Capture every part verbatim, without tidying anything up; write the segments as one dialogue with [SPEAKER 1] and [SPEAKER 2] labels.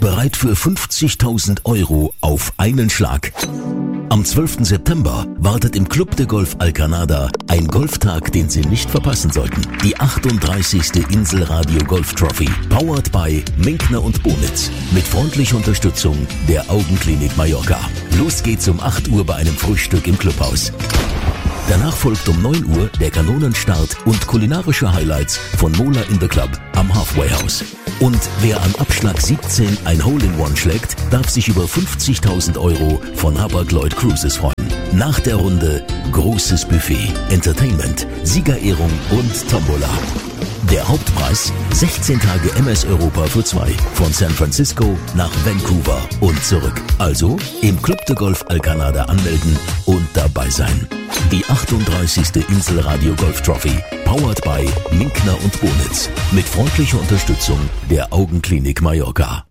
[SPEAKER 1] Bereit für fünfzigtausend Euro auf einen Schlag. Am zwölften September wartet im Club de Golf Alcanada ein Golftag, den Sie nicht verpassen sollten. Die achtunddreißigste Inselradio Golf Trophy, powered by Minkner und Bonitz, mit freundlicher Unterstützung der Augenklinik Mallorca. Los geht's um acht Uhr bei einem Frühstück im Clubhaus. Danach folgt um neun Uhr der Kanonenstart und kulinarische Highlights von Mola in the Club am Halfway House. Und wer an Abschlag siebzehn ein Hole-in-One schlägt, darf sich über fünfzigtausend Euro von Hapag-Lloyd Cruises freuen. Nach der Runde großes Buffet, Entertainment, Siegerehrung und Tombola. Der Hauptpreis sechzehn Tage M S Europa für zwei von San Francisco nach Vancouver und zurück. Also im Club de Golf Alcanada anmelden und dabei sein. Die achtunddreißigste Inselradio Golf Trophy, powered by Minkner und Bonitz, mit freundlicher Unterstützung der Augenklinik Mallorca.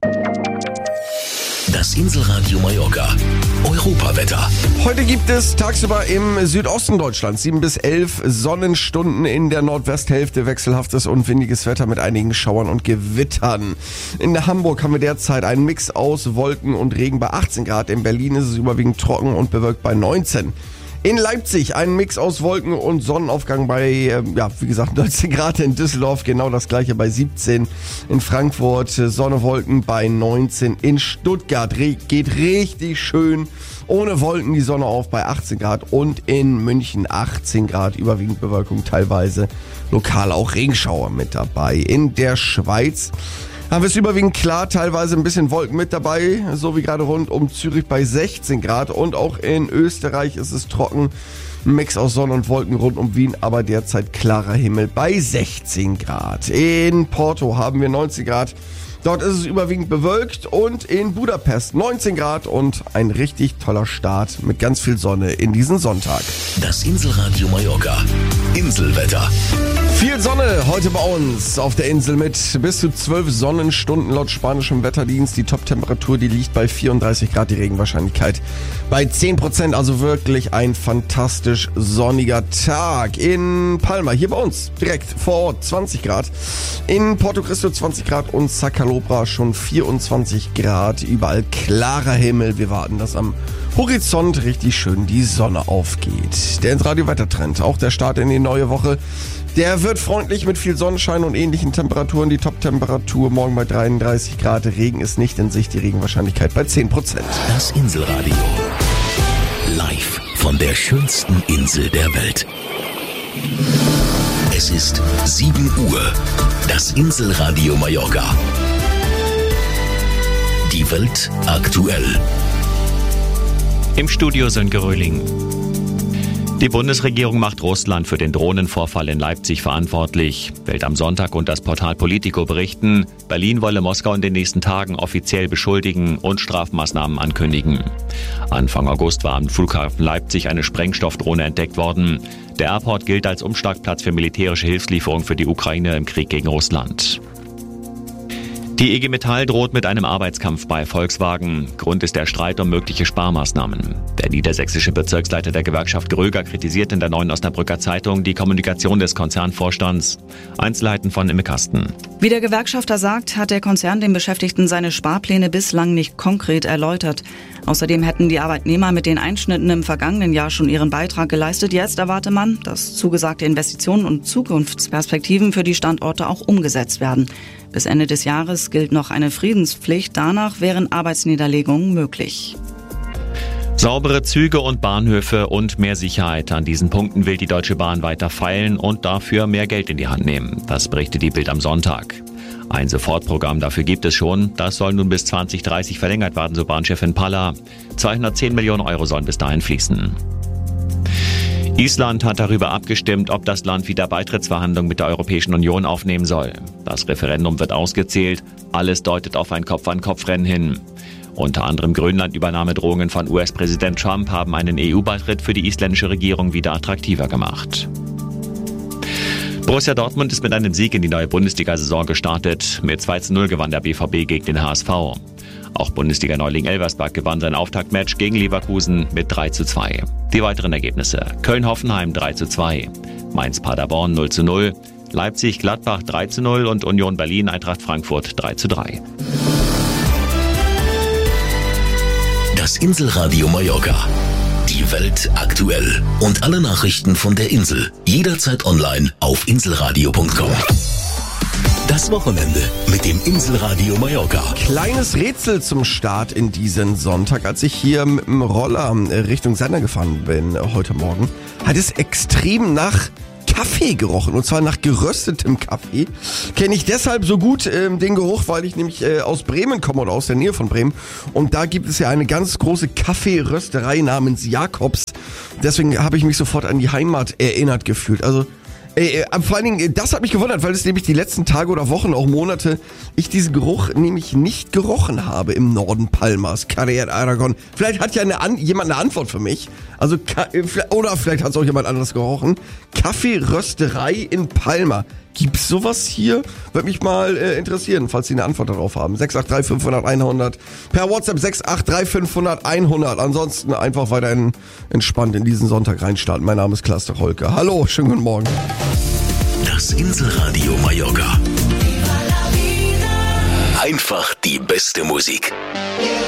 [SPEAKER 1] Das Inselradio Mallorca. Europawetter.
[SPEAKER 2] Heute gibt es tagsüber im Südosten Deutschlands sieben bis elf Sonnenstunden, in der Nordwesthälfte wechselhaftes und windiges Wetter mit einigen Schauern und Gewittern. In Hamburg haben wir derzeit einen Mix aus Wolken und Regen bei achtzehn Grad. In Berlin ist es überwiegend trocken und bewölkt bei neunzehn. In Leipzig ein Mix aus Wolken und Sonnenaufgang bei, äh, ja, wie gesagt, neunzehn Grad. In Düsseldorf genau das gleiche bei siebzehn. In Frankfurt äh, Sonne, Wolken bei neunzehn. In Stuttgart re- geht richtig schön ohne Wolken die Sonne auf bei achtzehn Grad. Und in München achtzehn Grad, überwiegend Bewölkung, teilweise lokal auch Regenschauer mit dabei. In der Schweiz haben wir es überwiegend klar, teilweise ein bisschen Wolken mit dabei, so wie gerade rund um Zürich bei sechzehn Grad. Und auch in Österreich ist es trocken, ein Mix aus Sonne und Wolken rund um Wien, aber derzeit klarer Himmel bei sechzehn Grad. In Porto haben wir neunzehn Grad, dort ist es überwiegend bewölkt. Und in Budapest neunzehn Grad und ein richtig toller Start mit ganz viel Sonne in diesen Sonntag.
[SPEAKER 1] Das Inselradio Mallorca. Inselwetter.
[SPEAKER 2] Viel Sonne heute bei uns auf der Insel mit bis zu zwölf Sonnenstunden laut spanischem Wetterdienst. Die Top-Temperatur, die liegt bei vierunddreißig Grad, die Regenwahrscheinlichkeit bei zehn Prozent. Also wirklich ein fantastisch sonniger Tag. In Palma, hier bei uns, direkt vor Ort, zwanzig Grad. In Porto Cristo zwanzig Grad und Sacalobra schon vierundzwanzig Grad. Überall klarer Himmel. Wir warten, dass am Horizont richtig schön die Sonne aufgeht. Der Inselradio-Wettertrend, auch der Start in die neue Woche. Der wird freundlich mit viel Sonnenschein und ähnlichen Temperaturen. Die Top-Temperatur morgen bei dreiunddreißig Grad. Regen ist nicht in Sicht, die Regenwahrscheinlichkeit bei zehn Prozent.
[SPEAKER 1] Das Inselradio. Live von der schönsten Insel der Welt. Es ist sieben Uhr. Das Inselradio Mallorca. Die Welt aktuell.
[SPEAKER 3] Im Studio Sönke Röhling. Die Bundesregierung macht Russland für den Drohnenvorfall in Leipzig verantwortlich. Welt am Sonntag und das Portal Politico berichten, Berlin wolle Moskau in den nächsten Tagen offiziell beschuldigen und Strafmaßnahmen ankündigen. Anfang August war am Flughafen Leipzig eine Sprengstoffdrohne entdeckt worden. Der Airport gilt als Umschlagplatz für militärische Hilfslieferungen für die Ukraine im Krieg gegen Russland. Die I G Metall droht mit einem Arbeitskampf bei Volkswagen. Grund ist der Streit um mögliche Sparmaßnahmen. Der niedersächsische Bezirksleiter der Gewerkschaft Gröger kritisiert in der Neuen Osnabrücker Zeitung die Kommunikation des Konzernvorstands. Einzelheiten von Imme Kasten.
[SPEAKER 4] Wie der Gewerkschafter sagt, hat der Konzern den Beschäftigten seine Sparpläne bislang nicht konkret erläutert. Außerdem hätten die Arbeitnehmer mit den Einschnitten im vergangenen Jahr schon ihren Beitrag geleistet. Jetzt erwarte man, dass zugesagte Investitionen und Zukunftsperspektiven für die Standorte auch umgesetzt werden. Bis Ende des Jahres gilt noch eine Friedenspflicht. Danach wären Arbeitsniederlegungen möglich.
[SPEAKER 3] Saubere Züge und Bahnhöfe und mehr Sicherheit. An diesen Punkten will die Deutsche Bahn weiter feilen und dafür mehr Geld in die Hand nehmen. Das berichtet die Bild am Sonntag. Ein Sofortprogramm dafür gibt es schon. Das soll nun bis zwanzig dreißig verlängert werden, so Bahnchefin Palla. zweihundertzehn Millionen Euro sollen bis dahin fließen. Island hat darüber abgestimmt, ob das Land wieder Beitrittsverhandlungen mit der Europäischen Union aufnehmen soll. Das Referendum wird ausgezählt. Alles deutet auf ein Kopf-an-Kopf-Rennen hin. Unter anderem Grönland-Übernahmedrohungen von U S-Präsident Trump haben einen E U-Beitritt für die isländische Regierung wieder attraktiver gemacht. Borussia Dortmund ist mit einem Sieg in die neue Bundesliga-Saison gestartet. Mit zwei zu null gewann der B V B gegen den H S V. Auch Bundesliga-Neuling Elversberg gewann sein Auftaktmatch gegen Leverkusen mit drei zu zwei. Die weiteren Ergebnisse: Köln-Hoffenheim drei zu zwei, Mainz-Paderborn null zu null, Leipzig-Gladbach drei zu null und Union Berlin-Eintracht Frankfurt drei zu drei.
[SPEAKER 1] Das Inselradio Mallorca. Die Welt aktuell. Und alle Nachrichten von der Insel. Jederzeit online auf inselradio punkt com. Das Wochenende mit dem Inselradio Mallorca.
[SPEAKER 2] Kleines Rätsel zum Start in diesen Sonntag. Als ich hier mit dem Roller Richtung Sender gefahren bin heute Morgen, hat es extrem nach Kaffee gerochen, und zwar nach geröstetem Kaffee. Kenne ich deshalb so gut ähm, den Geruch, weil ich nämlich äh, aus Bremen komme oder aus der Nähe von Bremen. Und da gibt es ja eine ganz große Kaffeerösterei namens Jakobs. Deswegen habe ich mich sofort an die Heimat erinnert gefühlt. Also Äh, äh, vor allen Dingen, das hat mich gewundert, weil es nämlich die letzten Tage oder Wochen, auch Monate, ich diesen Geruch nämlich nicht gerochen habe im Norden Palmas, Carrer Aragon. Vielleicht hat ja eine An- jemand eine Antwort für mich. Also Ka- oder vielleicht hat es auch jemand anderes gerochen. Kaffeerösterei in Palma. Gibt's sowas hier? Würde mich mal äh, interessieren, falls Sie eine Antwort darauf haben. sechs acht drei fünf null null hundert. Per WhatsApp sechs acht drei fünf null null hundert. Ansonsten einfach weiterhin entspannt in diesen Sonntag reinstarten. Mein Name ist Klaas Holke. Hallo, schönen guten Morgen.
[SPEAKER 1] Das Inselradio Mallorca. Einfach die beste Musik.